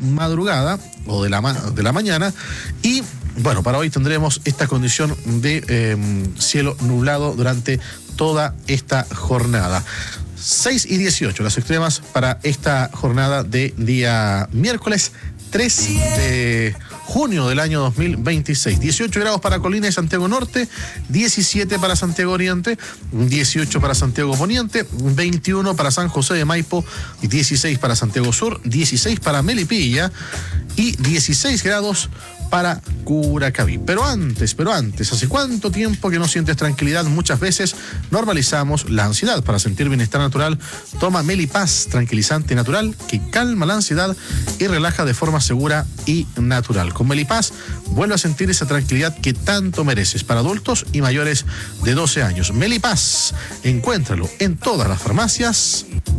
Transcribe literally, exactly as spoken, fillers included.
madrugada o de la, ma- de la mañana. Y bueno, para hoy tendremos esta condición de eh, cielo nublado durante toda esta jornada. seis y dieciocho las extremas para esta jornada de día miércoles tres de junio del año dos mil veintiséis. dieciocho grados para Colina y Santiago Norte, diecisiete para Santiago Oriente, dieciocho para Santiago Poniente, veintiuno para San José de Maipo, dieciséis para Santiago Sur, dieciséis para Melipilla y dieciséis grados para Curacaví. Pero antes, pero antes, ¿hace cuánto tiempo que no sientes tranquilidad? Muchas veces normalizamos la ansiedad. Para sentir bienestar natural, toma Melipaz, tranquilizante natural que calma la ansiedad y relaja de forma segura y natural. Con Melipaz, vuelve a sentir esa tranquilidad que tanto mereces para adultos y mayores de doce años. Melipaz, encuéntralo en todas las farmacias